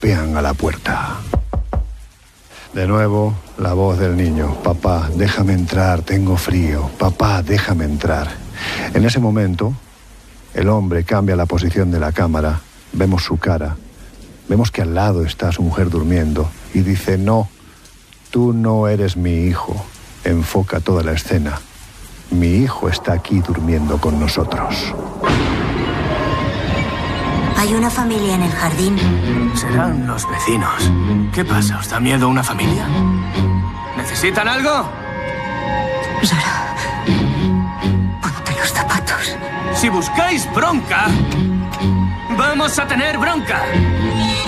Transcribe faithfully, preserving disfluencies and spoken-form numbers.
golpean a la puerta. De nuevo, la voz del niño. Papá, déjame entrar, tengo frío. Papá, déjame entrar. En ese momento, el hombre cambia la posición de la cámara. Vemos su cara. Vemos que al lado está su mujer durmiendo. Y dice, no, tú no eres mi hijo. Enfoca toda la escena. Mi hijo está aquí durmiendo con nosotros. Hay una familia en el jardín. Serán los vecinos. ¿Qué pasa? ¿Os da miedo una familia? ¿Necesitan algo? Sara, ponte los zapatos. Si buscáis bronca, vamos a tener bronca.